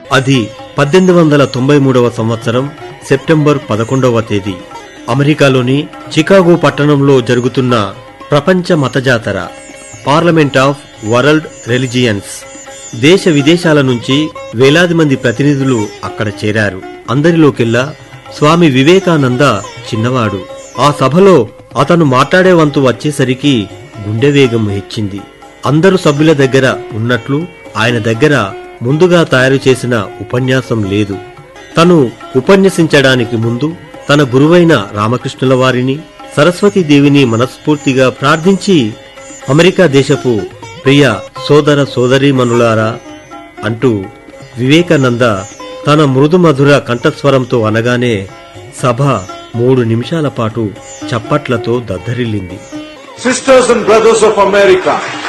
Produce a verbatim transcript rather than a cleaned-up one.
అది పద్దెనిమిది వందల తొంభై మూడవ సంవత్సరం సెప్టెంబర్ పదకొండవ తేదీ అమెరికాలోని చికాగో పట్టణంలో జరుగుతున్న ప్రపంచ మతజాతర పార్లమెంట్ ఆఫ్ వరల్డ్ రిలిజియన్స్. దేశ విదేశాల నుంచి వేలాది మంది ప్రతినిధులు అక్కడ చేరారు. అందరిలోకెల్లా స్వామి వివేకానంద చిన్నవాడు. ఆ సభలో అతను మాట్లాడే వంతు వచ్చేసరికి గుండె వేగం హెచ్చింది. అందరు సభ్యుల దగ్గర ఉన్నట్లు ఆయన దగ్గర ముందుగా తయారు చేసిన ఉపన్యాసం లేదు. తను ఉపన్యసించడానికి ముందు తన గురువైన రామకృష్ణుల వారిని, సరస్వతీదేవిని మనస్ఫూర్తిగా ప్రార్థించి, అమెరికా దేశపు ప్రియ సోదర సోదరీమణులారా అంటూ వివేకానంద తన మృదుమధుర కంఠస్వరంతో అనగానే సభ మూడు నిమిషాల పాటు చప్పట్లతో దద్దరిల్లింది. Sisters and brothers of America,